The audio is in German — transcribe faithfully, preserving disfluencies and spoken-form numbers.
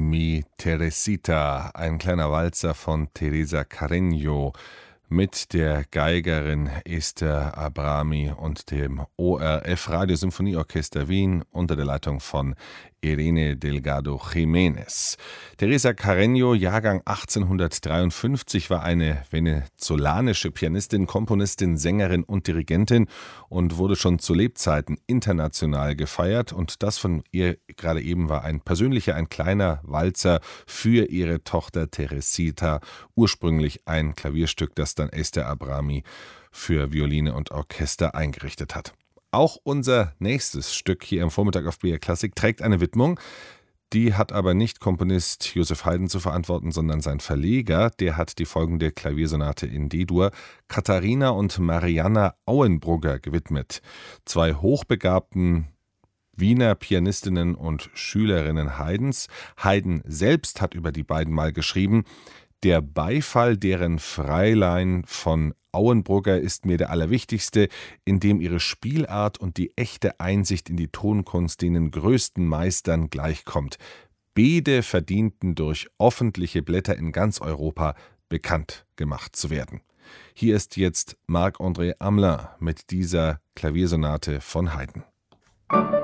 Mi Teresita, ein kleiner Walzer von Teresa Carreño mit der Geigerin Esther Abrami und dem O R F Radiosymphonieorchester Wien unter der Leitung von Irene Delgado Jiménez. Teresa Carreño, Jahrgang achtzehnhundertdreiundfünfzig, war eine venezolanische Pianistin, Komponistin, Sängerin und Dirigentin und wurde schon zu Lebzeiten international gefeiert. Und das von ihr gerade eben war ein persönlicher, ein kleiner Walzer für ihre Tochter Teresita, ursprünglich ein Klavierstück, das dann Esther Abrami für Violine und Orchester eingerichtet hat. Auch unser nächstes Stück hier am Vormittag auf B R Klassik trägt eine Widmung. Die hat aber nicht Komponist Joseph Haydn zu verantworten, sondern sein Verleger. Der hat die folgende Klaviersonate in D-Dur Katharina und Marianna Auenbrugger gewidmet. Zwei hochbegabten Wiener Pianistinnen und Schülerinnen Haydns. Haydn selbst hat über die beiden mal geschrieben: Der Beifall deren Fräulein von Auenbrugger ist mir der allerwichtigste, indem ihre Spielart und die echte Einsicht in die Tonkunst den größten Meistern gleichkommt. Beide verdienten durch öffentliche Blätter in ganz Europa bekannt gemacht zu werden. Hier ist jetzt Marc-André Hamelin mit dieser Klaviersonate von Haydn.